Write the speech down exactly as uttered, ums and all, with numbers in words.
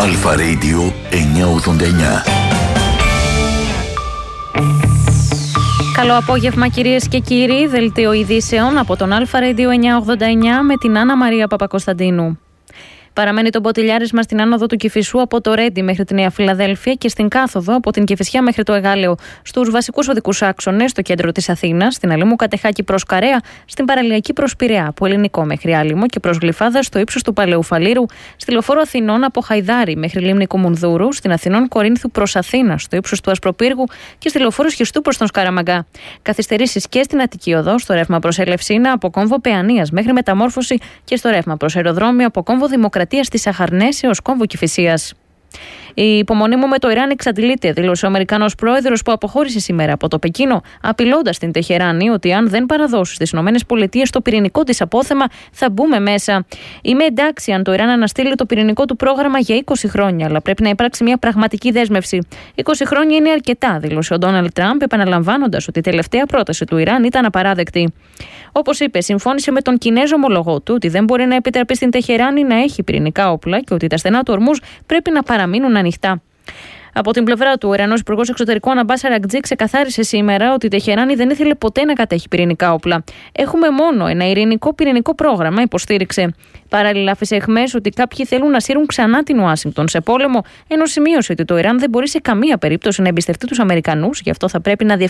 Αλφα Radio εννιακόσια ογδόντα εννιά. Καλό απόγευμα κυρίες και κύριοι, δελτίο ειδήσεων από τον Αλφα Radio εννιακόσια ογδόντα εννιά με την Άννα Μαρία Παπακοσταντίνου. Παραμένει το μποτιλιάρισμα στην άνοδο του Κηφισού από το Ρέντι μέχρι τη Νέα Φιλαδέλφεια και στην κάθοδο από την Κηφισιά μέχρι το Εγάλεο στους βασικούς οδικούς άξονες, στο κέντρο της Αθήνας, στην Αλήμου Κατεχάκη προς Καρέα, στην παραλιακή προς Πειραιά, από Ελληνικό μέχρι Άλυμο και προς Γλυφάδα στο ύψος του Παλαιοφαλήρου, στη λεωφόρο Αθηνών από Χαϊδάρι μέχρι Λίμνη Κουμουνδούρου, στην Αθηνών Κορίνθου προς Αθήνα, στο ύψος του Ασπροπύργου και στη λεωφόρο Σχιστού προς τον Σκαραμαγκά. Καθυστερήσεις και στην Αττική Οδό, στο ρεύμα προς Ελευσίνα, από κόμβο Παιανίας μέχρι Μεταμόρφωση και στο ρεύμα προς αεροδρόμιο, από κόμβο Δημοκρατία στις Αχαρνές έως κόμβο Κηφισίας. Η υπομονή μου με το Ιράν εξαντλείται, δήλωσε ο Αμερικανός πρόεδρος που αποχώρησε σήμερα από το Πεκίνο, απειλώντας την Τεχεράνη ότι αν δεν παραδώσει στις ΗΠΑ το πυρηνικό της απόθεμα, θα μπούμε μέσα. Είμαι εντάξει αν το Ιράν αναστείλει το πυρηνικό του πρόγραμμα για είκοσι χρόνια, αλλά πρέπει να υπάρξει μια πραγματική δέσμευση. είκοσι χρόνια είναι αρκετά, δήλωσε ο Ντόναλντ Τραμπ, επαναλαμβάνοντας ότι η τελευταία πρόταση του Ιράν ήταν απαράδεκτη. Όπως είπε, συμφώνησε με τον Κινέζο ομολογό του ότι δεν μπορεί να επιτραπεί στην Τεχεράνη να έχει πυρηνικά όπλα και ότι τα στενά του Ορμούζ πρέπει να παραμείνουν ανοιχτά. Από την πλευρά του, ο Ιρανός Υπουργός Εξωτερικών Αμπάς Αρακτζή ξεκαθάρισε σήμερα ότι η Τεχεράνη δεν ήθελε ποτέ να κατέχει πυρηνικά όπλα. Έχουμε μόνο ένα ειρηνικό πυρηνικό πρόγραμμα, υποστήριξε. Παράλληλα, άφησε εχμές ότι κάποιοι θέλουν να σύρουν ξανά την Ουάσιγκτον σε πόλεμο, ενώ σημείωσε ότι το Ιράν δεν μπορεί σε καμία περίπτωση να εμπιστευτεί τους Αμερικανούς, γι' αυτό θα πρέπει να